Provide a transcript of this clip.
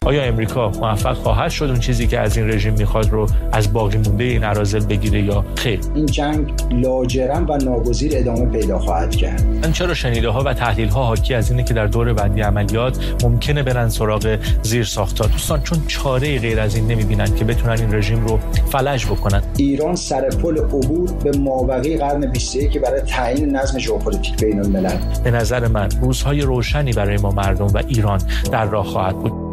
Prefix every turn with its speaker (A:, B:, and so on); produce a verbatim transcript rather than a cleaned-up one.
A: آیا امریکا موفق خواهد شد اون چیزی که از این رژیم میخواد رو از باقی مونده این اراذل بگیره یا خیر؟
B: این جنگ لاجرم و ناگزیر ادامه پیدا خواهد کرد.
A: من چرا شنیده ها و تحلیل ها حاکی از اینه که در دور بعدی عملیات ممکنه برن سراغ زیر ساخت‌ها. دوستان چون چاره غیر از این نمیبینن که بتونن این رژیم رو فلج بکنن.
B: ایران سر پل عبور به مابقی قرن بیست و یک برای تعیین نظم ژئوپلیتیک بین الملل.
A: به نظر من روزهای روشنی برای ما مردم و ایران در راه خواهد بود.